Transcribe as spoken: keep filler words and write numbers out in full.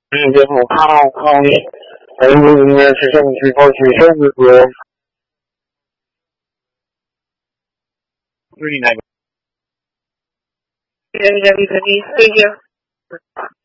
嗯，节目靠靠你，本部音乐是正式过去生日歌。Really nice. Yeah, yeah, yeah, yeah.